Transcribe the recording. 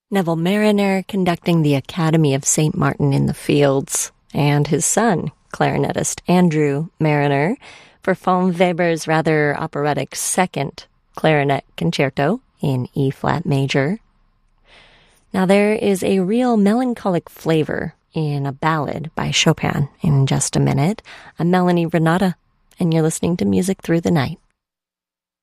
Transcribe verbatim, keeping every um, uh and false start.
Neville Marriner conducting the Academy of Saint Martin in the Fields, and his son, clarinetist Andrew Marriner, performed Weber's rather operatic second clarinet concerto in E-flat major. Now there is a real melancholic flavor in a ballad by Chopin in just a minute. I'm Melanie Renata, and you're listening to Music Through the Night.